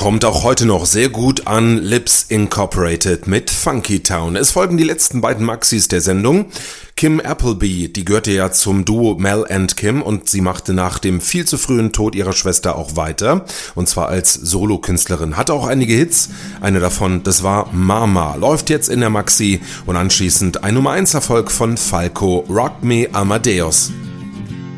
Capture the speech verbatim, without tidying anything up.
Kommt auch heute noch sehr gut an. Lips Incorporated mit Funky Town. Es folgen die letzten beiden Maxis der Sendung. Kim Appleby, die gehörte ja zum Duo Mel and Kim und sie machte nach dem viel zu frühen Tod ihrer Schwester auch weiter. Und zwar als Solokünstlerin. Hatte auch einige Hits. Eine davon, das war Mama. Läuft jetzt in der Maxi und anschließend ein Nummer eins Erfolg von Falco, Rock Me Amadeus.